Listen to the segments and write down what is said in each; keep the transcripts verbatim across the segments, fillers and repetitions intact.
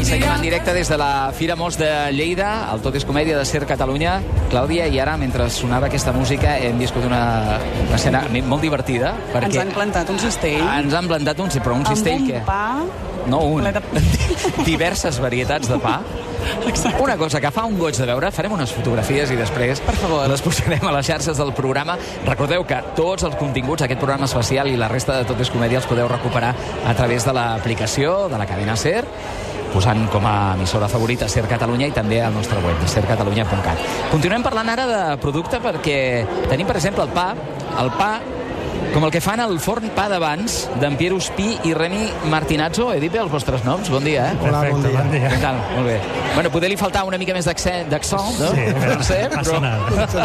Seguim en directe des de la Fira Mos de Lleida, el Tot és Comèdia de Ser Catalunya. Clàudia, i ara, mentre sonava aquesta música, hem viscut una, una escena molt divertida. Ens han plantat un cistell. Ens han plantat un cistell, però un cistell que... Amb un pa... No un, de... diverses varietats de pa. Exacte. Una cosa que fa un goig de veure, farem unes fotografies i després per favor les posarem a les xarxes del programa. Recordeu que tots els continguts, aquest programa especial i la resta de Tot és Comèdia, els podeu recuperar a través de l'aplicació de la cadena SER, posant com a emissora favorita Ser Catalunya, i també al nostre web, ser catalunya punt cat. Continuem parlant ara de producte, perquè tenim, per exemple, el pa, el pa com el que fan al forn pa d'abans, d'en Pierre Uspí i Remi Martinazzo. He dit bé els vostres noms? Bon dia, eh? Hola, bon dia. Bon dia. Què tal? Molt bé. Bueno, poder li faltar una mica més d'accent, no? Sí, Francès, passa nada.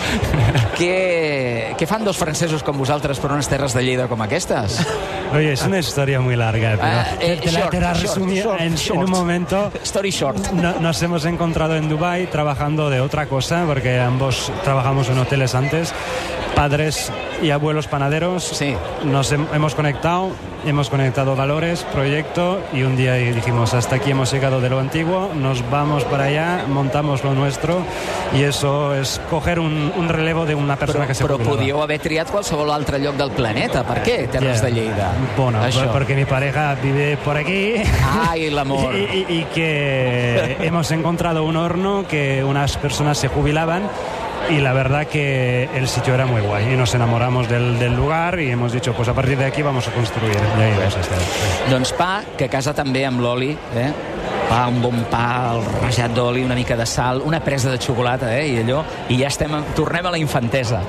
¿Qué, ¿Qué fan dos francesos com vosaltres per unes terres de Lleida com aquestes? Oye, es una historia muy larga, pero uh, eh, te, la, short, te la short, resumí short, en, short. en un momento. Story short. No, nos hemos encontrado en Dubái trabajando de otra cosa, porque ambos trabajamos en hoteles antes. Padres y abuelos panaderos. Sí. Nos hem, hemos conectado, hemos conectado valores, proyecto, y un día dijimos, hasta aquí hemos llegado de lo antiguo, nos vamos para allá, montamos lo nuestro, y eso es coger un, un relevo de una persona però, que se però jubilaba. podíeu haver triat qualsevol altre lloc del planeta. Per què Terres Yeah. de Lleida? Bueno, Això. porque mi pareja vive por aquí. Ay, el amor. y, y, y que hemos encontrado un horno que unas personas se jubilaban, y la verdad que el sitio era muy guay, y nos enamoramos del, del lugar, y hemos dicho, pues a partir de aquí vamos a construir, y ahí vamos a estar. Doncs pa, que casa també amb l'oli, eh? Pa, un bon pa, el rajat d'oli, una mica de sal, una presa de xocolata, eh? I allò, i ja estem, tornem a la infantesa.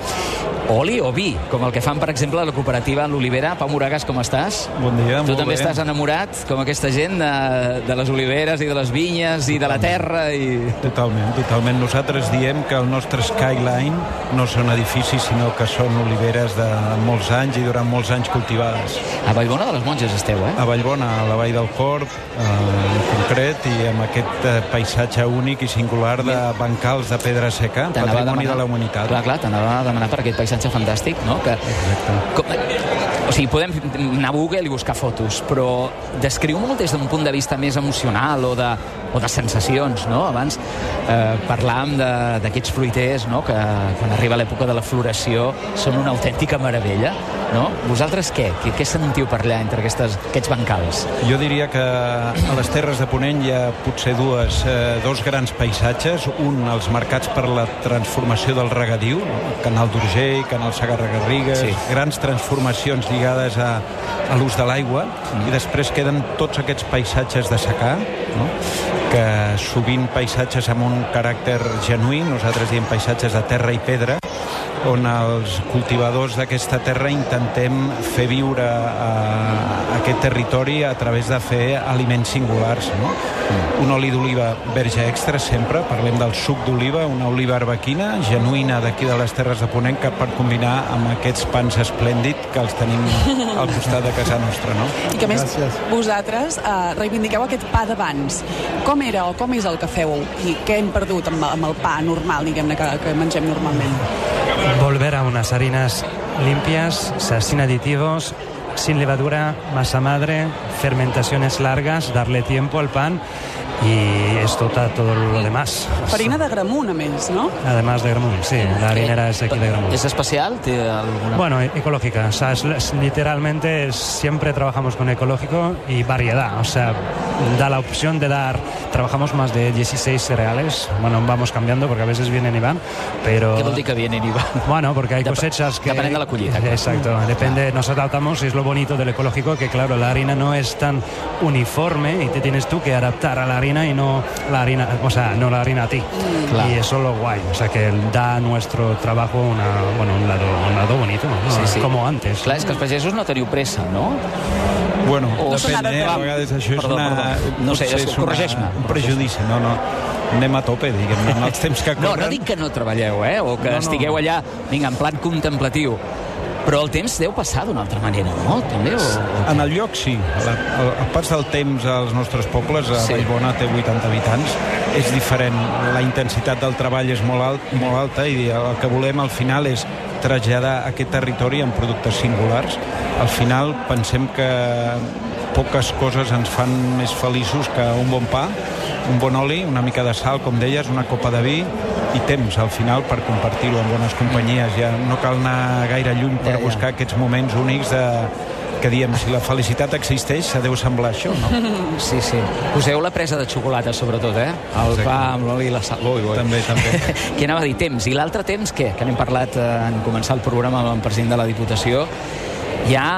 Oli o vi, com el que fan, per exemple, a la cooperativa l'Olivera. Pau Moragas, com estàs? Bon dia, tu molt també bé. Estàs enamorat, com aquesta gent, de, de les oliveres i de les vinyes i de la terra. I... Totalment, totalment. Nosaltres diem que el nostre skyline no són edificis, sinó que són oliveres de molts anys i durant molts anys cultivades. A Vallbona de les Monges esteu, eh? A Vallbona, a la Vall del Port, eh, en concret, i amb aquest eh, paisatge únic i singular de bancals de pedra seca, patrimoni de la humanitat. Clar, clar, t'anava a demanar per aquest paisatge fantàstic, no? Que, com, o sigui, podem anar a Google i buscar fotos, però descriu molt des d'un punt de vista més emocional o de, o de sensacions, no? Abans eh, parlàvem d'aquests fruiters, no? Que quan arriba l'època de la floració són una autèntica meravella, no? Vosaltres què? Què, què sentiu per allà entre aquestes, aquests bancals? Jo diria que a les Terres de Ponent hi ha potser dues, eh, dos grans paisatges. Un, els marcats per la transformació del regadiu, no? Canal d'Urgell, Canal Segarra-Garrigues, sí. Grans transformacions lligades a, a l'ús de l'aigua, mm. i després queden tots aquests paisatges de secà, no? Que sovint paisatges amb un caràcter genuí, nosaltres diem paisatges de terra i pedra, on els cultivadors d'aquesta terra intentem fer viure a aquest territori a través de fer aliments singulars, no? Mm. Un oli d'oliva verge extra sempre, parlem del suc d'oliva, una oliva arbequina genuïna d'aquí de les Terres de Ponent, que per combinar amb aquests pans esplèndid que els tenim al costat de casa nostra, no? I que més, Gràcies. vosaltres eh, reivindiqueu aquest pa d'abans. Com era o com és el que feu i què hem perdut amb, amb el pa normal, diguem-ne, que, que mengem normalment? Volver a unas harinas limpias, o sea, sin aditivos, sin levadura, masa madre, fermentaciones largas, darle tiempo al pan, y esto está todo lo demás. Farina de Gramunt, a més, no? Además de Gramunt, sí, la harinera es aquí de Gramunt. ¿Es especial? ¿Té alguna... Bueno, e- ecológica, o sea, es, es- literalmente siempre trabajamos con ecológico y variedad, o sea, da la opción de dar, trabajamos más de dieciséis cereales, bueno, vamos cambiando porque a veces vienen y van, pero... Què vol dir que vienen i van? Bueno, porque hay Dep- cosechas que... depenent de la collita, clar. Exacto, depende, nos adaptamos, y es lo bonito del ecológico, que claro, la harina no es tan uniforme y te tienes tú que adaptar a la harina y no la harina, o sea, no la harina a ti. Claro. Y eso es lo guay, o sea, que da a nuestro trabajo una, bueno, un lado, un lado bonito, ¿no? Sí, sí. Como antes. Clar, és que els pagesos no teniu pressa, no? Bueno, O depèn, sonarà eh? A tant. vegades això és Perdó, una... perdó. No sé, potser és- és una- corregeix-me. un prejudici, no, no. Anem a tope, diguem-ne, en els temps que No, corren. no dic que no treballeu, eh? O que No, no. estigueu allà, vinga, en plan contemplatiu. Però el temps deu passar d'una altra manera, no? També, o... En el lloc, sí. La, el, el pas del temps als nostres pobles, a Sí. Vallbona té vuitanta habitants, és diferent. La intensitat del treball és molt, alt, molt alta, i el que volem al final és traslladar aquest territori en productes singulars. Al final pensem que poques coses ens fan més feliços que un bon pa, un bon oli, una mica de sal, com deies, una copa de vi i temps, al final, per compartir-ho amb bones companyies. Ja no cal anar gaire lluny per buscar aquests moments únics de que diem, si la felicitat existeix, se deu semblar això, no? Sí, sí. Poseu la presa de xocolata, sobretot, eh? El Exacte. pa amb l'oli i la sal. Ui, ui. També, també. Què anava a dir? Temps. I l'altre temps, què? Que n'hem parlat eh, en començar el programa amb el president de la Diputació. Ja...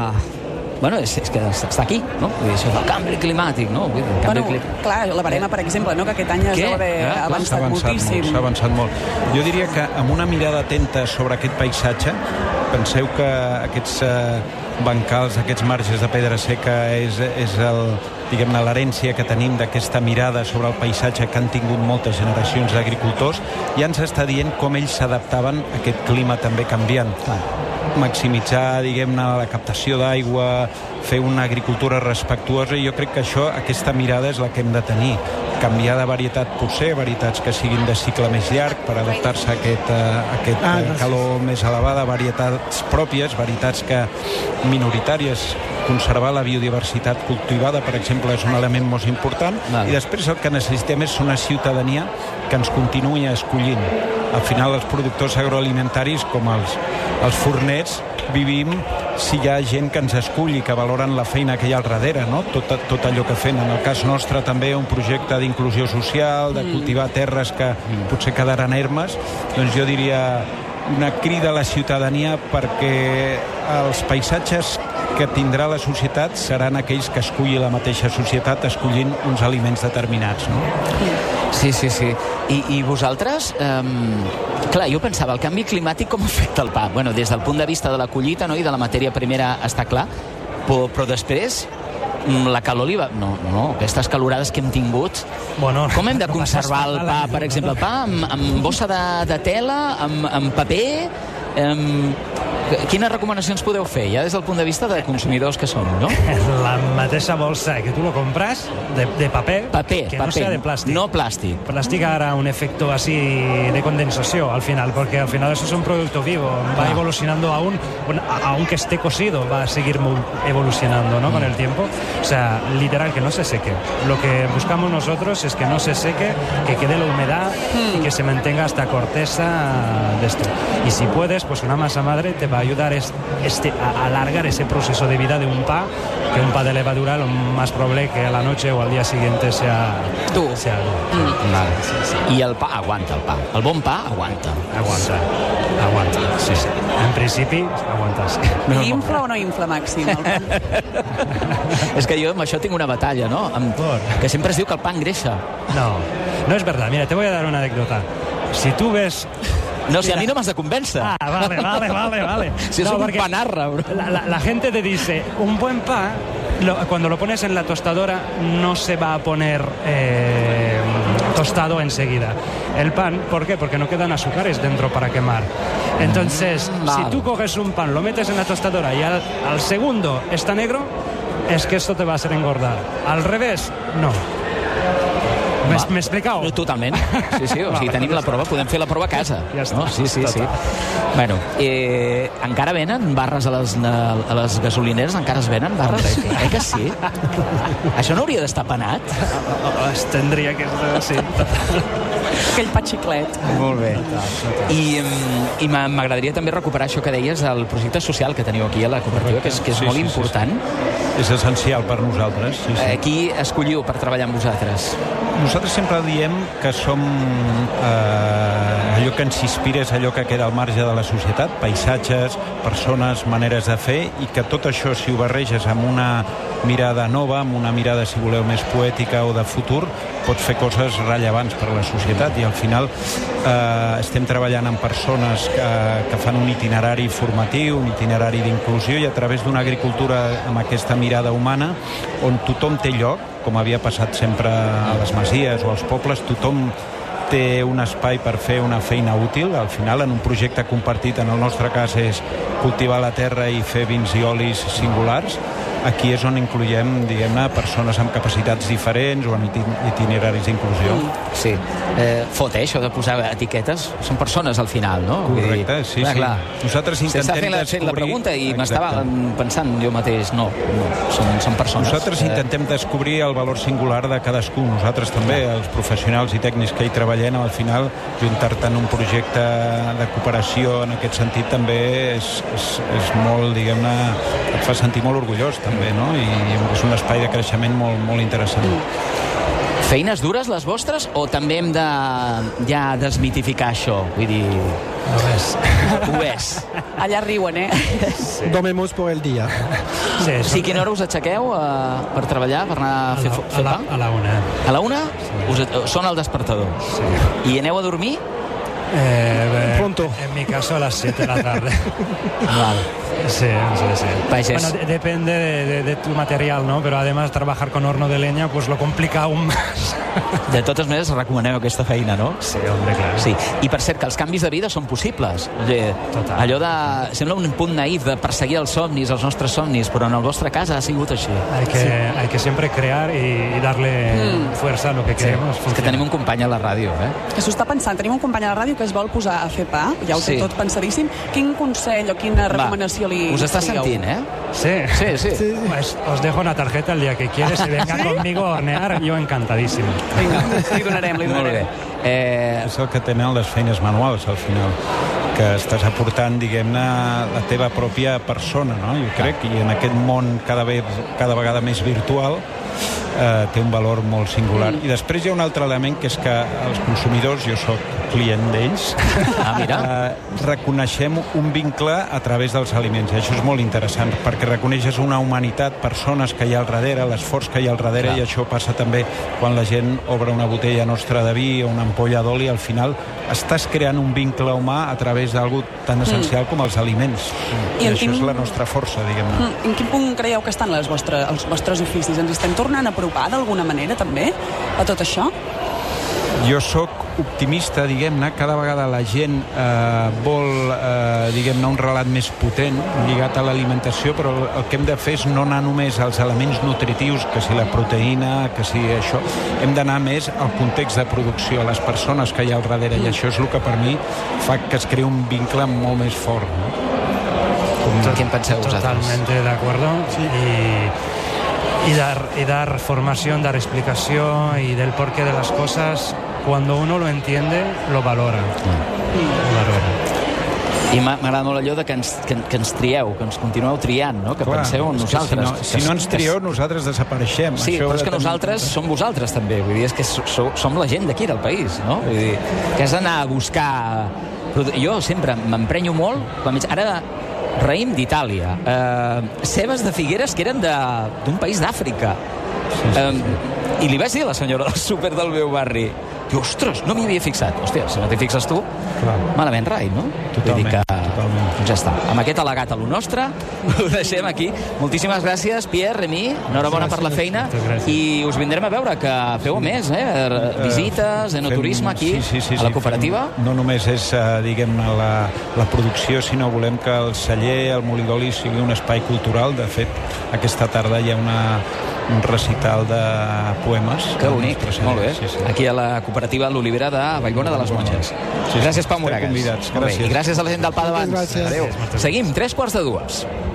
Bueno, és, és que està aquí, no? Vull dir, això del canvi climàtic, no? Vull dir, el canvi Bueno, clim... clar, la barema, per exemple, no? Que aquest any es Què? deu haver Eh? avançat, S'ha avançat moltíssim. molt, s'ha avançat molt. Jo diria que amb una mirada atenta sobre aquest paisatge, penseu que aquests eh, bancals, aquests marges de pedra seca és, és el, diguem-ne, l'herència que tenim d'aquesta mirada sobre el paisatge que han tingut moltes generacions d'agricultors, ja ens està dient com ells s'adaptaven a aquest clima també canviant. Clar. Maximitzar, diguem-ne, la captació d'aigua, fer una agricultura respectuosa, i jo crec que això, aquesta mirada és la que hem de tenir. Canviar de varietat, potser, varietats que siguin de cicle més llarg per adaptar-se a aquest, a aquest ah, calor més elevada, varietats pròpies, varietats que minoritàries, conservar la biodiversitat cultivada, per exemple, és un element molt important. Val. I després el que necessitem és una ciutadania que ens continuï escollint. Al final, els productors agroalimentaris, com els, els forners, vivim si hi ha gent que ens esculli, que valoren la feina que hi ha al darrere, no? Tot, tot allò que fem. En el cas nostre també un projecte d'inclusió social, de cultivar terres que potser quedaran ermes. Doncs jo diria una crida a la ciutadania perquè els paisatges que tindrà la societat seran aquells que esculli la mateixa societat escollint uns aliments determinats, no? Sí, sí, sí. I, i vosaltres, um, clar, jo pensava, el canvi climàtic com afecta el pa? Bueno, des del punt de vista de la collita, no?, i de la matèria primera està clar, però, però després la calor li va... No, no, aquestes calorades que hem tingut... Bueno, com hem de no conservar el pa, per exemple, el pa amb, amb bossa de, de tela, amb, amb paper... Amb... Quines recomanacions podeu fer, ja des del punt de vista de consumidors que som, no? La mateixa bolsa que tú lo compras de, de papel, Paper, que paper, no sea de plástico. no plàstic. Plástico hará un efecto así de condensación al final, porque al final eso es un producto vivo, va Ah. evolucionando aún, bueno, a- aunque esté cocido, va a seguir mu- evolucionando, ¿no? Con el tiempo. O sea, literal, que no se seque. Lo que buscamos nosotros es que no se seque, que quede la humedad y que se mantenga esta corteza de esto. Y si puedes, pues una masa madre te va a ayudar es- este, a alargar ese proceso de vida de un pa, que un pa de levadura lo más probable que a la noche o al día siguiente sea, Dur. sea duro. Mm. Vale. I el pa aguanta, el pa. El bon pa aguanta. Aguanta, aguanta, sí, sí. En principi, aguantas. I infla o no infla, Màxim? El pa? És que jo amb això tinc una batalla, no? Amb... Por. Que sempre es diu que el pa engreixa. No, no es verdad. Mira, te voy a dar una anécdota. Si tú ves... No, si a Mira. mi no m'has de convèncer. Ah, vale, vale, vale, vale. Si és No, un porque panarra, bro. La, la- la gente te dice, un buen pan, lo- cuando lo pones en la tostadora, no se va a poner eh, tostado enseguida. El pan, ¿por qué? Porque no quedan azúcares dentro para quemar. Entonces, Mm, vale. si tú coges un pan, lo metes en la tostadora y al, al segundo está negro, es que esto te va a hacer engordar. Al revés, no. ¿Me, Va. me he explicado? No, totalment. Sí, sí, o sigui, Vale, tenim ja la està. prova, podem fer la prova a casa. Ja està. No? Sí, sí, sí. Total. Bueno, eh, encara venen barres a les, a les gasolineres? Encara es venen barres? Eh que sí? Això no hauria d'estar penat? Es tendría que ser así. Aquell pa xiclet. Molt bé. I, em, i m'a- m'agradaria també recuperar això que deies del projecte social que teniu aquí a la cooperativa, que és, que és Sí, molt sí, sí, important. És essencial per nosaltres. Sí, sí. Eh, qui escolliu per treballar amb vosaltres? Nosaltres sempre diem que som eh, allò que ens inspira és allò que queda al marge de la societat, paisatges, persones, maneres de fer, i que tot això, si ho barreges amb una mirada nova, amb una mirada, si voleu, més poètica o de futur, pots fer coses rellevants per a la societat. I al final eh, estem treballant amb persones que, que fan un itinerari formatiu, un itinerari d'inclusió, i a través d'una agricultura amb aquesta mirada humana, on tothom té lloc, com havia passat sempre a les masies o als pobles, tothom té un espai per fer una feina útil. Al final, en un projecte compartit, en el nostre cas és cultivar la terra i fer vins i olis singulars, aquí és on incloiem, diguem-ne, persones amb capacitats diferents o amb itineraris d'inclusió. Sí. Eh, fot, eh, això de posar etiquetes. Són persones al final, no? Correcte, sí, clar, sí. Clar. Nosaltres intentem S'està fent la, descobrir... la pregunta i m'estava pensant jo mateix, no, no són, són persones. Nosaltres intentem descobrir el valor singular de cadascú. Nosaltres també, els professionals i tècnics que hi treballem, al final, juntar-te en un projecte de cooperació en aquest sentit també és, és, és molt, diguem-ne, et fa sentir molt orgullós també, no? I és un espai de creixement molt, molt interessant. Feines dures les vostres o també hem de ja desmitificar això? Vull dir... Ho és. Ho és. Allà riuen, eh? Sí. Dormimos por el dia. Sí, o sigui, quina hora us aixequeu uh, per treballar, per anar a fer, fer pa? A la una. A la una? Sí. Us, sona el despertador. Sí. I aneu a dormir? Eh, Pronto. En mi caso a las siete de la tarde. Vale. Sí, sí, sí. Países. Bueno, de, depende de, de, de tu material, ¿no? Pero además trabajar con horno de leña pues lo complica aún más. De totes maneres, recomaneu aquesta feina, no? Sí, hombre, claro. Sí. I per cert, que els canvis de vida són possibles. Total. Allò de... Sembla un punt naïf de perseguir els somnis, els nostres somnis, però en el vostre cas ha sigut així. Hay que, sí. hay que siempre crear y, y darle mm. fuerza a lo que queremos. Sí. És que tenim un company a la ràdio, eh? Que s'ho està pensant. Tenim un company a la ràdio que es vol posar a fer pa, ja ho té Sí. tot pensadíssim. Quin consell o quina recomanació li... Us està digueu? sentint, eh? Sí, Sí, sí. Sí. Pues os dejo una tarjeta el día que quieres y venga conmigo a hornear, yo encantadísimo. Vinga, li donarem, li Molt bé. donarem. Eh, És el que tenen les feines manuals, al final, que estàs aportant, diguem-ne, la teva pròpia persona, no? Jo crec, i en aquest món cada, ve, cada vegada més virtual, eh, té un valor molt singular. Mm. I després hi ha un altre element, que és que els consumidors, jo sóc client d'ells, ah, mira. eh, reconeixem un vincle a través dels aliments. I això és molt interessant, perquè reconeixes una humanitat, persones que hi ha al darrere, l'esforç que hi ha al darrere, Clar. i això passa també quan la gent obre una botella nostra de vi o una ampolla d'oli. Al final estàs creant un vincle humà a través d'algú tan essencial mm. com els aliments. I, I això quin... és la nostra força, diguem-ne. Mm. En quin punt creieu que estan les vostres, els vostres oficis? Ens estem tornant a apropar d'alguna manera, també, a tot això? Jo sóc optimista, diguem-ne, cada vegada la gent eh, vol, eh, diguem-ne, un relat més potent lligat a l'alimentació, però el que hem de fer és no anar només als elements nutritius, que si la proteïna, que si això, hem d'anar més al context de producció, a les persones que hi ha al darrere, i això és el que per mi fa que es creï un vincle molt més fort, no? Com... Què en penseu vosaltres? Totalmente de acuerdo. Sí. Y, y, dar, y dar formación, dar explicación y del porqué de las cosas. Cuando uno lo entiende, lo valora. Mm. Lo valora. I m'agrada molt allò de que ens, que, que ens trieu, que ens continueu triant, no? Que Clar, penseu en nosaltres. Si no, si no ens trieu, nosaltres desapareixem. Sí, Això però és que nosaltres som vosaltres també. Vull dir, és que so, som la gent d'aquí, del país, no? Vull dir, que has d'anar a buscar... Jo sempre m'emprenyo molt, quan veig... Ara raïm d'Itàlia, eh, cebes de Figueres que eren d'un país d'Àfrica. Sí, sí, sí. Eh, I li vaig dir a la senyora del súper del meu barri, i, ostres, no m'hi havia fixat. Hòstia, si no t'hi fixes tu, Clar. malament rai, no? Totalment, que, totalment. Doncs ja està. Amb aquest al·legat a lo nostre, ho deixem aquí. Moltíssimes gràcies, Pierre, Remi, enhorabona per la feina, i us vindrem a veure, que feu a més, eh? Visites, enoturisme aquí, sí, sí, sí, a la sí, cooperativa. Fem, no només és, diguem-ne, la, la producció, sinó volem que el celler, el molí d'oli, sigui un espai cultural. De fet, aquesta tarda hi ha una un recital de poemes. Que bonic, molt bé. Sí, sí. Aquí a la cooperativa L'Olivera de Vallbona de les Monges. Sí, sí. Gràcies, Pau Moragas. Gràcies. I gràcies a la gent del Pa d'Abans. Gràcies. Adéu. Seguim, tres quarts de dues.